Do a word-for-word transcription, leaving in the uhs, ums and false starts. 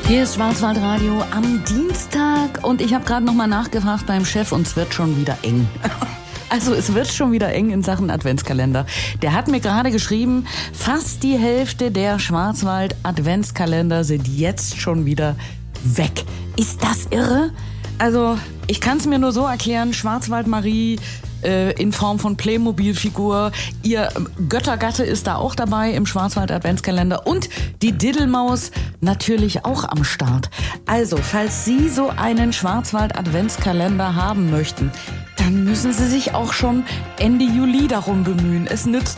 Hier ist Schwarzwaldradio am Dienstag und ich habe gerade nochmal nachgefragt beim Chef und es wird schon wieder eng. Also es wird schon wieder eng in Sachen Adventskalender. Der hat mir gerade geschrieben, fast die Hälfte der Schwarzwald-Adventskalender sind jetzt schon wieder weg. Ist das irre? Also ich kann es mir nur so erklären, Schwarzwald-Marie äh, in Form von Playmobil-Figur, ihr Göttergatte ist da auch dabei im Schwarzwald-Adventskalender und die Diddelmaus natürlich auch am Start. Also, falls Sie so einen Schwarzwald-Adventskalender haben möchten, dann müssen Sie sich auch schon Ende Juli darum bemühen. Es nützt